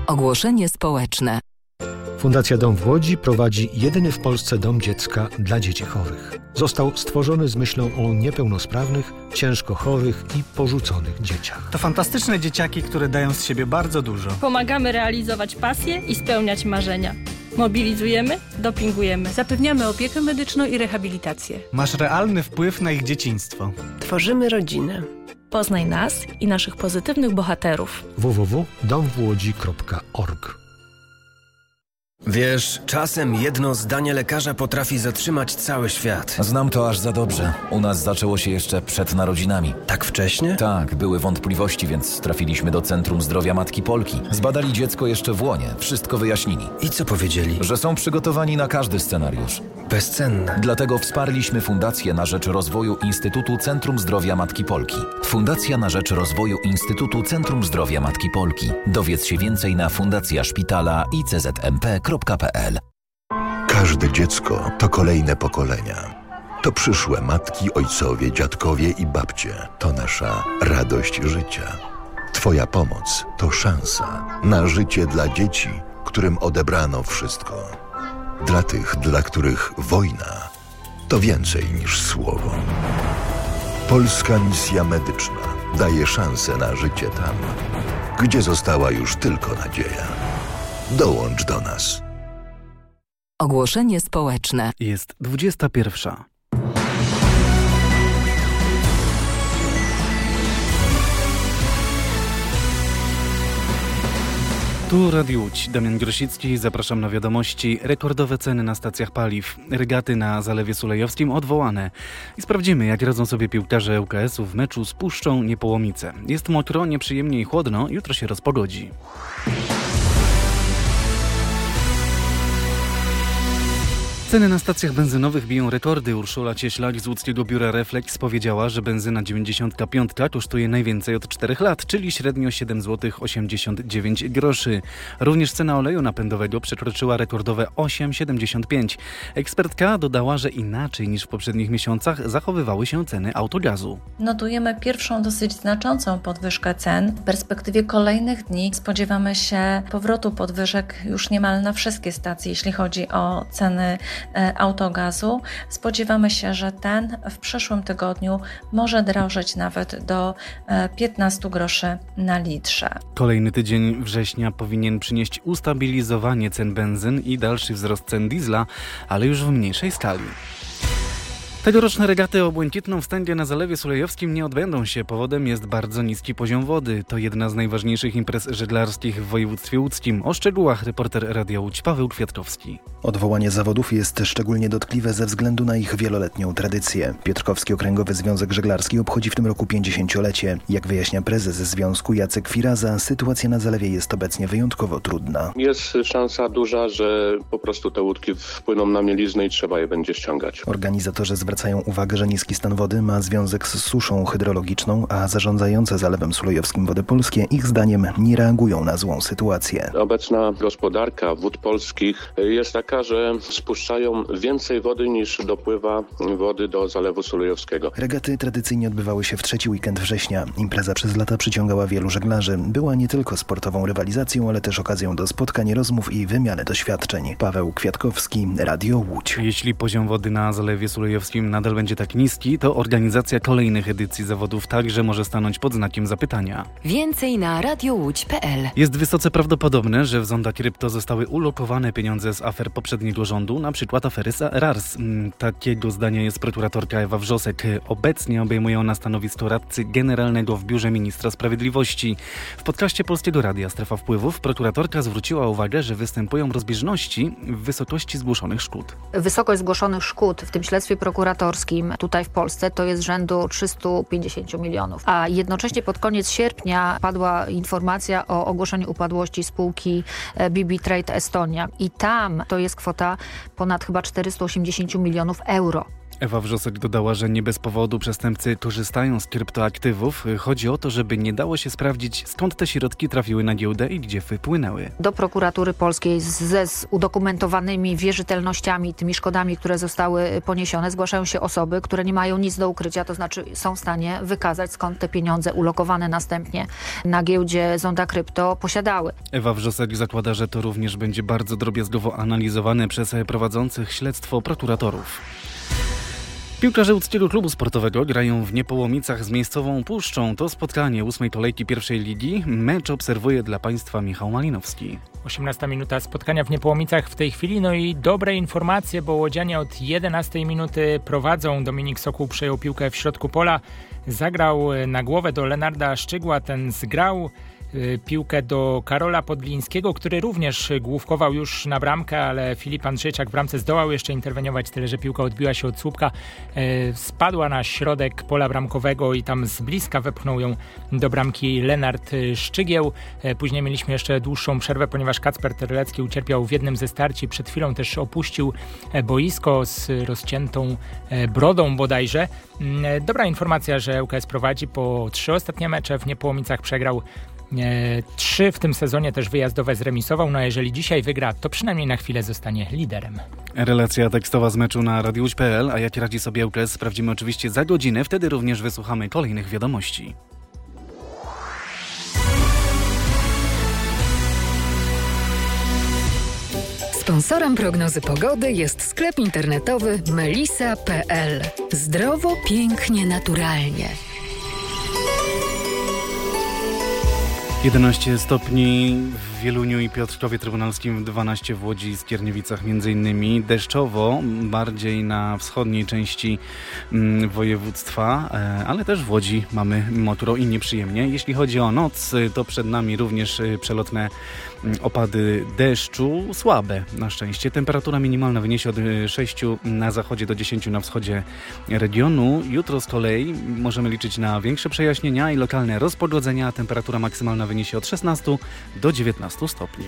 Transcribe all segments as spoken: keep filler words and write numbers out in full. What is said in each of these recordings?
Ogłoszenie społeczne. Fundacja Dom w Łodzi prowadzi jedyny w Polsce dom dziecka dla dzieci chorych. Został stworzony z myślą o niepełnosprawnych, ciężko chorych i porzuconych dzieciach. To fantastyczne dzieciaki, które dają z siebie bardzo dużo. Pomagamy realizować pasje i spełniać marzenia. Mobilizujemy, dopingujemy. Zapewniamy opiekę medyczną i rehabilitację. Masz realny wpływ na ich dzieciństwo. Tworzymy rodzinę. Poznaj nas i naszych pozytywnych bohaterów. w w w kropka dom w łodzi kropka org. Wiesz, czasem jedno zdanie lekarza potrafi zatrzymać cały świat. Znam to aż za dobrze. U nas zaczęło się jeszcze przed narodzinami. Tak wcześnie? Tak, były wątpliwości, więc trafiliśmy do Centrum Zdrowia Matki Polki. Zbadali dziecko jeszcze w łonie, wszystko wyjaśnili. I co powiedzieli? Że są przygotowani na każdy scenariusz. Bezcenne. Dlatego wsparliśmy Fundację na rzecz rozwoju Instytutu Centrum Zdrowia Matki Polki. Fundacja na rzecz rozwoju Instytutu Centrum Zdrowia Matki Polki. Dowiedz się więcej na fundacja szpitala i c z m p kropka p l. Każde dziecko to kolejne pokolenia. To przyszłe matki, ojcowie, dziadkowie i babcie. To nasza radość życia. Twoja pomoc to szansa na życie dla dzieci, którym odebrano wszystko. Dla tych, dla których wojna to więcej niż słowo. Polska Misja Medyczna daje szansę na życie tam, gdzie została już tylko nadzieja. Dołącz do nas. Ogłoszenie społeczne. Jest dwudziesta pierwsza. Tu Radio Łódź, Damian Grosicki, zapraszam na wiadomości. Rekordowe ceny na stacjach paliw, regaty na Zalewie Sulejowskim odwołane. I sprawdzimy, jak radzą sobie piłkarze L K S u w meczu z Puszczą Niepołomice. Jest mokro, nieprzyjemnie i chłodno, jutro się rozpogodzi. Ceny na stacjach benzynowych biją rekordy. Urszula Cieślak z łódzkiego biura Reflex powiedziała, że benzyna dziewięćdziesiąt pięć kosztuje najwięcej od czterech lat, czyli średnio siedem złotych osiemdziesiąt dziewięć groszy. Również cena oleju napędowego przekroczyła rekordowe osiem złotych siedemdziesiąt pięć. Ekspertka dodała, że inaczej niż w poprzednich miesiącach zachowywały się ceny autogazu. Notujemy pierwszą dosyć znaczącą podwyżkę cen. W perspektywie kolejnych dni spodziewamy się powrotu podwyżek już niemal na wszystkie stacje, jeśli chodzi o ceny autogazu. Spodziewamy się, że ten w przyszłym tygodniu może drożeć nawet do piętnaście groszy na litrze. Kolejny tydzień września powinien przynieść ustabilizowanie cen benzyn i dalszy wzrost cen diesla, ale już w mniejszej skali. Tegoroczne regaty o błękitną wstęgę na Zalewie Sulejowskim nie odbędą się. Powodem jest bardzo niski poziom wody. To jedna z najważniejszych imprez żeglarskich w województwie łódzkim. O szczegółach reporter Radia Łódź Paweł Kwiatkowski. Odwołanie zawodów jest szczególnie dotkliwe ze względu na ich wieloletnią tradycję. Piotrkowski Okręgowy Związek Żeglarski obchodzi w tym roku pięćdziesięciolecie. Jak wyjaśnia prezes związku Jacek Firaza, sytuacja na zalewie jest obecnie wyjątkowo trudna. Jest szansa duża, że po prostu te łódki wpłyną na mieliznę i trzeba je będzie ściągać. Organizatorzy zwracają uwagę, że niski stan wody ma związek z suszą hydrologiczną, a zarządzające Zalewem Sulejowskim Wody Polskie ich zdaniem nie reagują na złą sytuację. Obecna gospodarka wód polskich jest taka, że spuszczają więcej wody niż dopływa wody do Zalewu Sulejowskiego. Regaty tradycyjnie odbywały się w trzeci weekend września. Impreza przez lata przyciągała wielu żeglarzy. Była nie tylko sportową rywalizacją, ale też okazją do spotkań, rozmów i wymiany doświadczeń. Paweł Kwiatkowski, Radio Łódź. Jeśli poziom wody na Zalewie Sulejowskim nadal będzie tak niski, to organizacja kolejnych edycji zawodów także może stanąć pod znakiem zapytania. Więcej na radio łódź kropka p l. Jest wysoce prawdopodobne, że w zonda krypto zostały ulokowane pieniądze z afer poprzedniego rządu, na przykład afery z R A R S. Takiego zdania jest prokuratorka Ewa Wrzosek. Obecnie obejmuje ona stanowisko radcy generalnego w Biurze Ministra Sprawiedliwości. W podcaście Polskiego Radia Strefa Wpływów prokuratorka zwróciła uwagę, że występują rozbieżności w wysokości zgłoszonych szkód. Wysokość zgłoszonych szkód w tym śledztwie prokuratorskim tutaj w Polsce to jest rzędu trzysta pięćdziesiąt milionów. A jednocześnie pod koniec sierpnia padła informacja o ogłoszeniu upadłości spółki B B Trade Estonia i tam to jest kwota ponad chyba czterysta osiemdziesiąt milionów euro. Ewa Wrzosek dodała, że nie bez powodu przestępcy korzystają z kryptoaktywów. Chodzi o to, żeby nie dało się sprawdzić, skąd te środki trafiły na giełdę i gdzie wypłynęły. Do prokuratury polskiej ze udokumentowanymi wierzytelnościami, tymi szkodami, które zostały poniesione, zgłaszają się osoby, które nie mają nic do ukrycia, to znaczy są w stanie wykazać, skąd te pieniądze ulokowane następnie na giełdzie Zonda Krypto posiadały. Ewa Wrzosek zakłada, że to również będzie bardzo drobiazgowo analizowane przez prowadzących śledztwo prokuratorów. Piłkarze łódzkiego klubu sportowego grają w Niepołomicach z miejscową Puszczą. To spotkanie ósmej kolejki pierwszej ligi. Mecz obserwuje dla Państwa Michał Malinowski. osiemnasta minuta spotkania w Niepołomicach w tej chwili. No i dobre informacje, bo łodzianie od jedenastej minuty prowadzą. Dominik Sokół przejął piłkę w środku pola. Zagrał na głowę do Lenarda Szczygła. Ten zgrał piłkę do Karola Podlińskiego, który również główkował już na bramkę, ale Filip Andrzejczak w bramce zdołał jeszcze interweniować, tyle że piłka odbiła się od słupka, e, spadła na środek pola bramkowego i tam z bliska wepchnął ją do bramki Lenard Szczygieł. E, później mieliśmy jeszcze dłuższą przerwę, ponieważ Kacper Terlecki ucierpiał w jednym ze starci. Przed chwilą też opuścił boisko z rozciętą brodą bodajże. E, dobra informacja, że ŁKS prowadzi po trzy ostatnie mecze. W Niepołomicach przegrał Trzy w tym sezonie też wyjazdowe zremisował, no a jeżeli dzisiaj wygra, to przynajmniej na chwilę zostanie liderem. Relacja tekstowa z meczu na radiu łódź kropka pe el, a jak radzi sobie ŁKS, sprawdzimy oczywiście za godzinę, wtedy również wysłuchamy kolejnych wiadomości. Sponsorem prognozy pogody jest sklep internetowy melisa kropka pe el. Zdrowo, pięknie, naturalnie. jedenaście stopni w Wieluniu i Piotrkowie Trybunalskim, dwanaście w Łodzi i Skierniewicach między innymi. Deszczowo, bardziej na wschodniej części mm, województwa, e, ale też w Łodzi mamy mokro i nieprzyjemnie. Jeśli chodzi o noc, to przed nami również przelotne opady deszczu, słabe na szczęście. Temperatura minimalna wyniesie od sześciu na zachodzie do dziesięciu na wschodzie regionu. Jutro z kolei możemy liczyć na większe przejaśnienia i lokalne rozpogodzenia. Temperatura maksymalna wyniesie od szesnastu do dziewiętnastu stopni.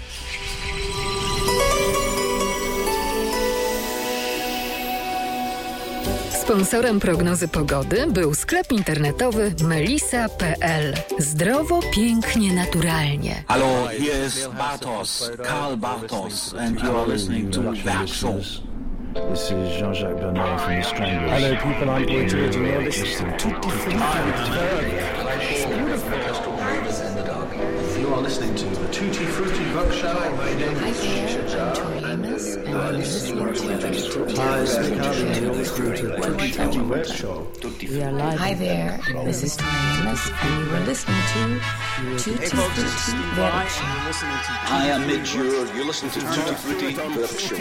Sponsorem prognozy pogody był sklep internetowy melisa kropka pe el. Zdrowo, pięknie, naturalnie. Hello, here's Bartos, Karl Bartos, and you are listening to That Show. This is Jean-Jacques Bernard from the Stranglers. Hello people, I'm Boy George and you're listening to Tutti Frutti. You are listening to the Tutti Frutti Book Show. My name is Shisha Amos, and you're listening to Hi, this is Carly, and you're listening to the Tutti Frutti Web Show. We are live. Hi there, this is Amos, and you are listening to Tutti Frutti Web Show. I am Midge, you're listening to Tutti Frutti Web Show.